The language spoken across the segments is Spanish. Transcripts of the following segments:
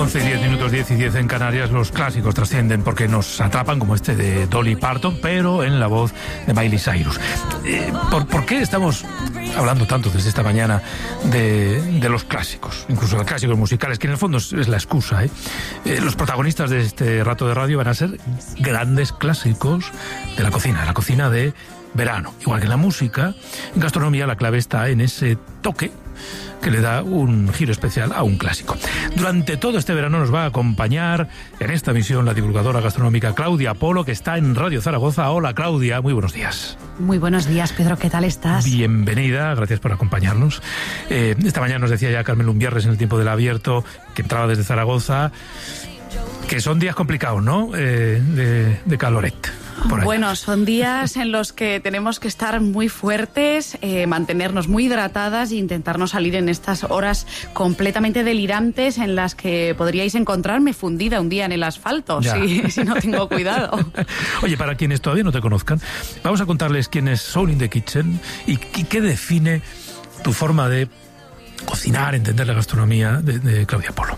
11:10, 10 y 10 en Canarias. Los clásicos trascienden porque nos atrapan, como este de Dolly Parton, pero en la voz de Miley Cyrus. ¿Por qué estamos hablando tanto desde esta mañana de los clásicos, incluso de clásicos musicales, que en el fondo es la excusa, los protagonistas de este rato de radio van a ser grandes clásicos de la cocina de verano? Igual que en la música, en gastronomía la clave está en ese toque que le da un giro especial a un clásico. Durante todo este verano nos va a acompañar en esta misión la divulgadora gastronómica Claudia Polo, que está en Radio Zaragoza. Hola, Claudia, muy buenos días. Muy buenos días, Pedro, ¿qué tal estás? Bienvenida, gracias por acompañarnos. Esta mañana nos decía ya Carmen Lumbierres en el Tiempo del Abierto, que entraba desde Zaragoza, que son días complicados, ¿no? De caloret. Bueno, son días en los que tenemos que estar muy fuertes, mantenernos muy hidratadas e intentar no salir en estas horas completamente delirantes en las que podríais encontrarme fundida un día en el asfalto, si no tengo cuidado. Oye, para quienes todavía no te conozcan, vamos a contarles quién es Soul in the Kitchen y qué define tu forma de cocinar, entender la gastronomía de Claudia Polo.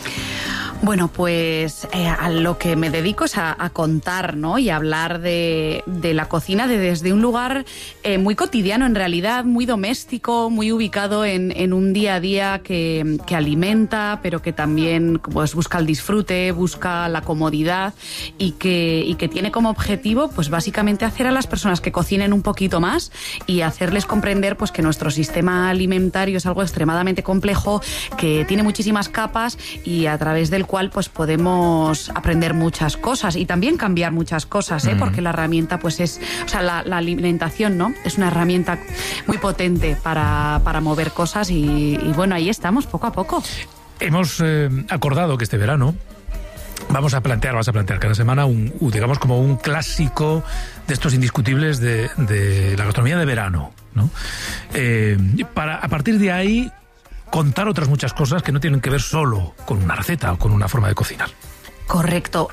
Bueno, pues a lo que me dedico es a contar, ¿no? Y a hablar de la cocina desde un lugar muy cotidiano, en realidad, muy doméstico, muy ubicado en un día a día que alimenta, pero que también pues busca el disfrute, busca la comodidad y que tiene como objetivo, pues básicamente hacer a las personas que cocinen un poquito más y hacerles comprender pues que nuestro sistema alimentario es algo extremadamente complejo, que tiene muchísimas capas y a través del cual pues podemos aprender muchas cosas y también cambiar muchas cosas, porque la herramienta pues es, o sea, la alimentación, ¿no? Es una herramienta muy potente para mover cosas y bueno, ahí estamos poco a poco. Hemos acordado que este verano vas a plantear cada semana digamos como un clásico de estos indiscutibles de la gastronomía de verano, ¿no? Para a partir de ahí contar otras muchas cosas que no tienen que ver solo con una receta o con una forma de cocinar. Correcto.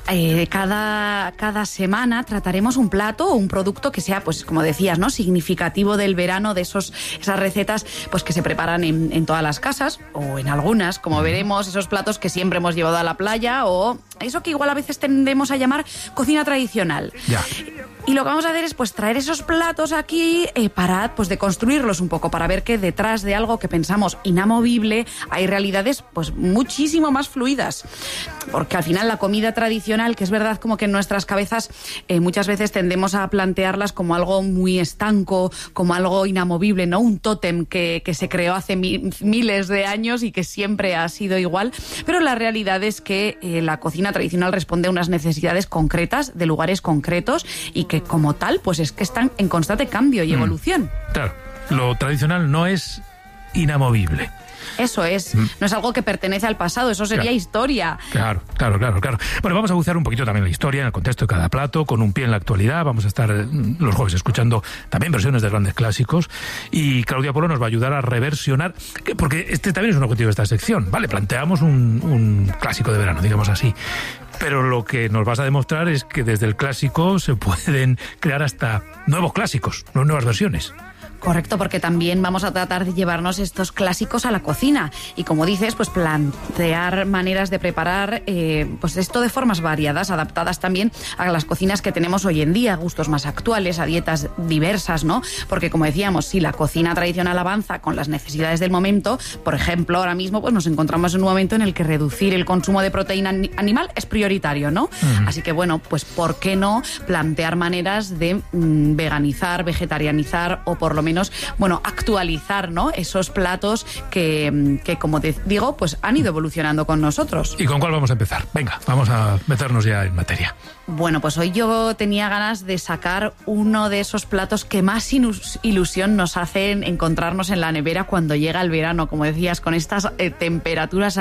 Cada semana trataremos un plato o un producto que sea, pues como decías, ¿no? Significativo del verano, de esas recetas pues que se preparan en todas las casas o en algunas, como veremos, esos platos que siempre hemos llevado a la playa o eso que igual a veces tendemos a llamar cocina tradicional. Ya. Y lo que vamos a hacer es pues traer esos platos aquí para pues deconstruirlos un poco, para ver que detrás de algo que pensamos inamovible hay realidades pues muchísimo más fluidas. Porque al final la comida tradicional, que es verdad como que en nuestras cabezas muchas veces tendemos a plantearlas como algo muy estanco, como algo inamovible, ¿no? Un tótem que se creó hace miles de años y que siempre ha sido igual. Pero la realidad es que la cocina tradicional responde a unas necesidades concretas, de lugares concretos y que como tal, pues es que están en constante cambio y evolución. Claro, lo tradicional no es inamovible. Eso es, no es algo que pertenece al pasado, eso sería historia. Claro. Bueno, vamos a bucear un poquito también la historia, en el contexto de cada plato, con un pie en la actualidad. Vamos a estar los jueves escuchando también versiones de grandes clásicos y Claudia Polo nos va a ayudar a reversionar, porque este también es un objetivo de esta sección, ¿vale? Planteamos un clásico de verano, digamos así. Pero lo que nos vas a demostrar es que desde el clásico se pueden crear hasta nuevos clásicos, nuevas versiones. Correcto, porque también vamos a tratar de llevarnos estos clásicos a la cocina y, como dices, pues plantear maneras de preparar pues esto de formas variadas, adaptadas también a las cocinas que tenemos hoy en día, a gustos más actuales, a dietas diversas, ¿no? Porque, como decíamos, si la cocina tradicional avanza con las necesidades del momento, por ejemplo, ahora mismo pues nos encontramos en un momento en el que reducir el consumo de proteína animal es prioritario, ¿no? Así que, bueno, pues ¿por qué no plantear maneras de veganizar, vegetarianizar o por lo menos, bueno, actualizar, ¿no? Esos platos que como te digo, pues han ido evolucionando con nosotros. ¿Y con cuál vamos a empezar? Venga, vamos a meternos ya en materia. Bueno, pues hoy yo tenía ganas de sacar uno de esos platos que más ilusión nos hacen encontrarnos en la nevera cuando llega el verano, como decías, con estas temperaturas